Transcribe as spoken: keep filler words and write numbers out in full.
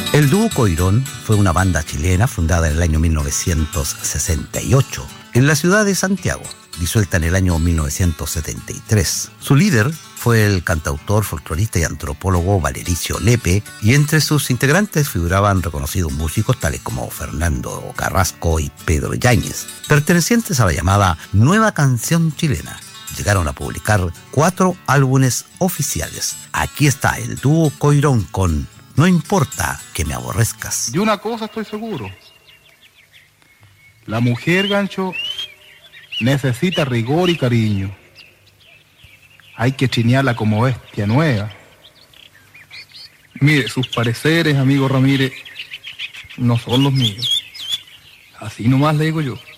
El dúo Coirón fue una banda chilena fundada en el año mil novecientos sesenta y ocho en la ciudad de Santiago, disuelta en el año mil novecientos setenta y tres. Su líder fue el cantautor, folclorista y antropólogo Valericio Lepe, y entre sus integrantes figuraban reconocidos músicos tales como Fernando Carrasco y Pedro Yáñez, pertenecientes a la llamada Nueva Canción Chilena. Llegaron a publicar cuatro álbumes oficiales. Aquí está el dúo Coirón con No importa que me aborrezcas. De una cosa estoy seguro. La mujer, Gancho, necesita rigor y cariño. Hay que chinearla como bestia nueva. Mire, sus pareceres, amigo Ramírez, no son los míos. Así nomás le digo yo.